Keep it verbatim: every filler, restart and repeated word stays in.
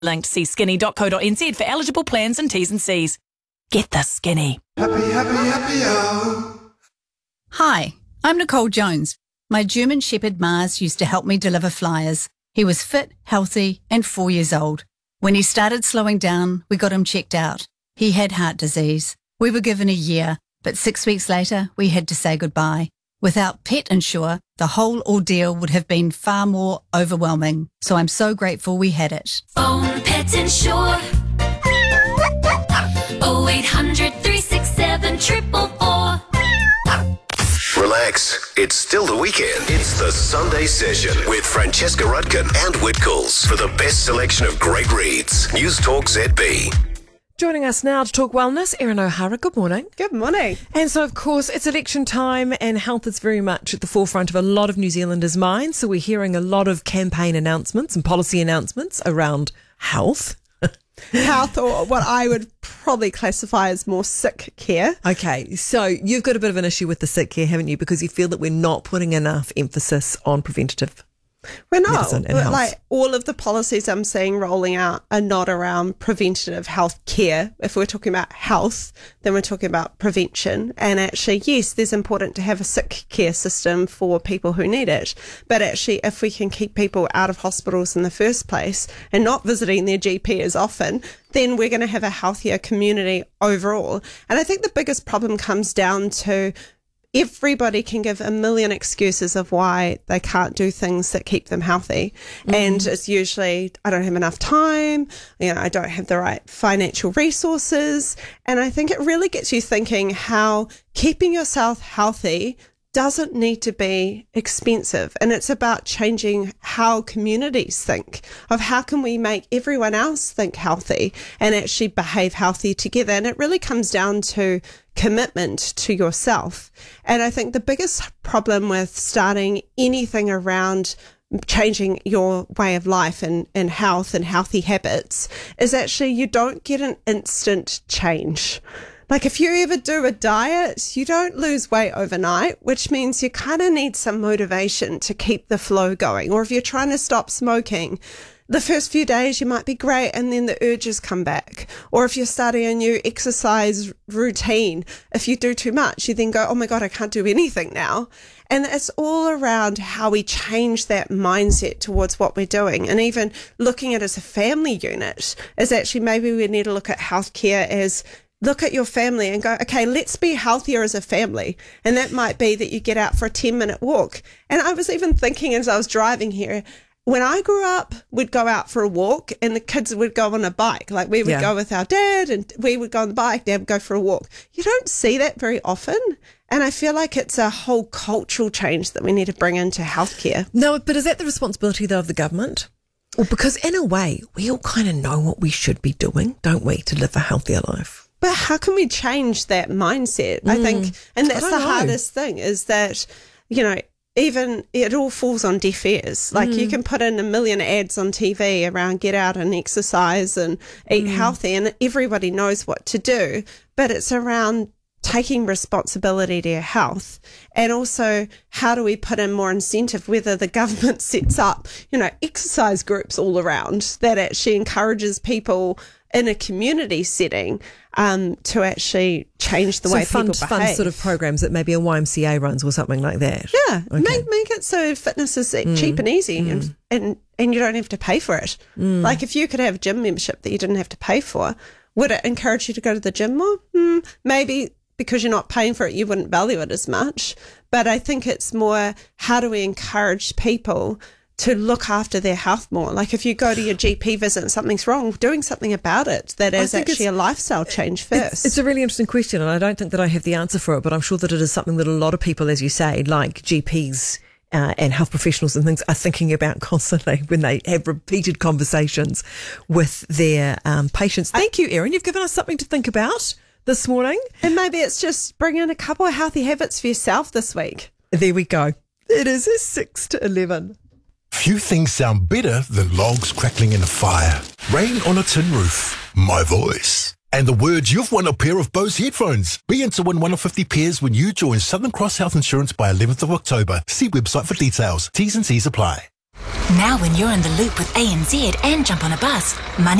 Linked, see skinny dot co dot n z for eligible plans and T's and C's. Get the skinny. Happy, happy, happy, oh. Hi, I'm Nicole Jones. My German Shepherd Mars used to help me deliver flyers. He was fit, healthy, and four years old. When he started slowing down, we got him checked out. He had heart disease. We were given a year, but six weeks later, we had to say goodbye. Without Pet Insure, the whole ordeal would have been far more overwhelming. So I'm so grateful we had it. Phone Pet Insure. oh eight hundred, three six seven, four four four. Relax, it's still the weekend. It's the Sunday Session with Francesca Rudkin and Whitcoulls for the best selection of great reads. News Talk Z B. Joining us now to talk wellness, Erin O'Hara. Good morning. Good morning. And so, of course, it's election time and health is very much at the forefront of a lot of New Zealanders' minds. So we're hearing a lot of campaign announcements and policy announcements around health. Health, or what I would probably classify as more sick care. Okay, so you've got a bit of an issue with the sick care, haven't you? Because you feel that we're not putting enough emphasis on preventative. We're not. Medicine and health. Like all of the policies I'm seeing rolling out are not around preventative health care. If we're talking about health, then we're talking about prevention. And actually, yes, there's important to have a sick care system for people who need it. But actually, if we can keep people out of hospitals in the first place and not visiting their G P as often, then we're going to have a healthier community overall. And I think the biggest problem comes down to everybody can give a million excuses of why they can't do things that keep them healthy. Mm-hmm. And it's usually, I don't have enough time, you know, I don't have the right financial resources. And I think it really gets you thinking how keeping yourself healthy doesn't need to be expensive. And it's about changing how communities think of how can we make everyone else think healthy and actually behave healthy together. And it really comes down to commitment to yourself. And I think the biggest problem with starting anything around changing your way of life and, and health and healthy habits is actually you don't get an instant change. Like if you ever do a diet, you don't lose weight overnight, which means you kind of need some motivation to keep the flow going. Or if you're trying to stop smoking, the first few days you might be great and then the urges come back. Or if you're starting a new exercise routine, if you do too much, you then go, oh my God, I can't do anything now. And it's all around how we change that mindset towards what we're doing. And even looking at it as a family unit is actually maybe we need to look at healthcare as look at your family and go, okay, let's be healthier as a family. And that might be that you get out for a ten minute walk. And I was even thinking as I was driving here, when I grew up, we'd go out for a walk and the kids would go on a bike. Like we would Yeah. go with our dad and we would go on the bike, dad would go for a walk. You don't see that very often. And I feel like it's a whole cultural change that we need to bring into healthcare. No, but is that the responsibility, though, of the government? Well, because in a way, we all kind of know what we should be doing, don't we, to live a healthier life? But how can we change that mindset? I think, and that's I the don't know. hardest thing is that, you know, even it all falls on deaf ears. Like you can put in a million ads on T V around get out and exercise and eat healthy and everybody knows what to do, but it's around taking responsibility to your health. And also, how do we put in more incentive, whether the government sets up, you know, exercise groups all around that actually encourages people in a community setting um, to actually change the so way fund, people behave. fund sort of programs that maybe a Y M C A runs or something like that. Yeah, Okay. make make it so fitness is cheap and easy, and, and and you don't have to pay for it. Like if you could have a gym membership that you didn't have to pay for, would it encourage you to go to the gym more? Hmm, maybe because you're not paying for it, you wouldn't value it as much. But I think it's more how do we encourage people to look after their health more? Like if you go to your G P visit and something's wrong, doing something about it that is think actually a it's- lifestyle change first. It's, it's a really interesting question, and I don't think that I have the answer for it, but I'm sure that it is something that a lot of people, as you say, like G Ps uh, and health professionals and things, are thinking about constantly when they have repeated conversations with their um, patients. Thank you, Erin. You've given us something to think about this morning. And maybe it's just bring in a couple of healthy habits for yourself this week. There we go. It is a six to eleven. Few things sound better than logs crackling in a fire, rain on a tin roof, my voice, and the words you've won a pair of Bose headphones. Be in to win one of fifty pairs when you join Southern Cross Health Insurance by eleventh of October. See website for details. T's and C's apply. Now when you're in the loop with A N Z and jump on a bus, money